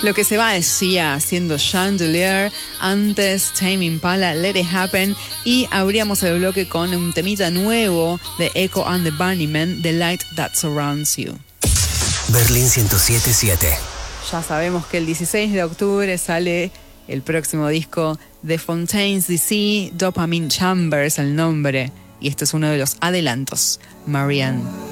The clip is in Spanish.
Lo que se va es Sia haciendo Chandelier, antes Tame Impala, Let It Happen, y abríamos el bloque con un temita nuevo de Echo and the Bunnymen, The Light That Surrounds You. Berlín 107.7. Ya sabemos que el 16 de octubre sale el próximo disco de Fontaines DC, Dopamine Chambers, el nombre, y este es uno de los adelantos, Marianne.